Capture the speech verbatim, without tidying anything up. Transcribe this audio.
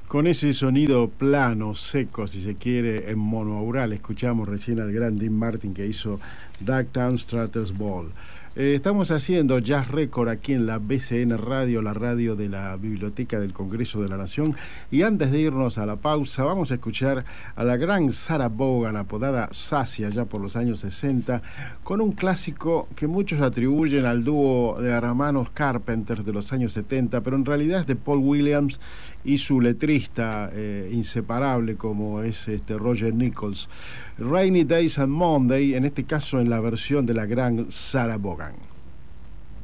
Con ese sonido plano, seco, si se quiere, en monoaural, escuchamos recién al gran Dean Martin que hizo Darktown Strutters Ball. Eh, estamos haciendo Jazz Record aquí en la B C N Radio, la radio de la Biblioteca del Congreso de la Nación. Y antes de irnos a la pausa, vamos a escuchar a la gran Sarah Vaughan, apodada Sassy, allá por los años sesenta, con un clásico que muchos atribuyen al dúo de hermanos Carpenters de los años setenta, pero en realidad es de Paul Williams y su letrista eh, inseparable como es este Roger Nichols. Rainy Days and Monday, en este caso en la versión de la gran Sarah Vaughan.